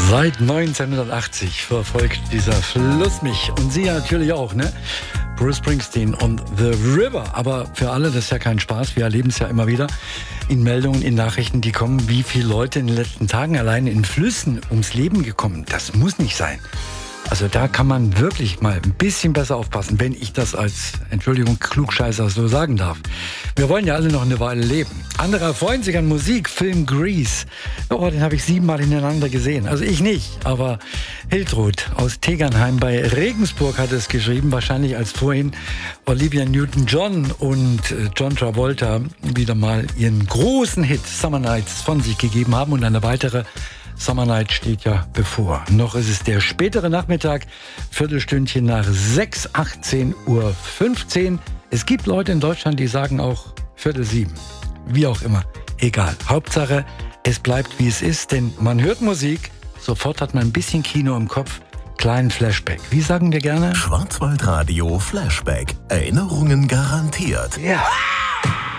Seit 1980 verfolgt dieser Fluss mich und Sie natürlich auch, ne? Bruce Springsteen und The River. Aber für alle, das ist ja kein Spaß. Wir erleben es ja immer wieder in Meldungen, in Nachrichten, die kommen, wie viele Leute in den letzten Tagen allein in Flüssen ums Leben gekommen. Das muss nicht sein. Also da kann man wirklich mal ein bisschen besser aufpassen, wenn ich das als, Entschuldigung, Klugscheißer so sagen darf. Wir wollen ja alle noch eine Weile leben. Andere erfreuen sich an Musik, Film Grease. Oh, den habe ich 7-mal hintereinander gesehen. Also ich nicht, aber Hiltrud aus Tegernheim bei Regensburg hat es geschrieben, wahrscheinlich als vorhin Olivia Newton-John und John Travolta wieder mal ihren großen Hit Summer Nights von sich gegeben haben und eine weitere Summer Night steht ja bevor. Noch ist es der spätere Nachmittag, Viertelstündchen nach 6, 18:15 Uhr. Es gibt Leute in Deutschland, die sagen auch 6:45. Wie auch immer. Egal. Hauptsache, es bleibt wie es ist, denn man hört Musik, sofort hat man ein bisschen Kino im Kopf, kleinen Flashback. Wie sagen wir gerne? Schwarzwaldradio Flashback. Erinnerungen garantiert. Ja.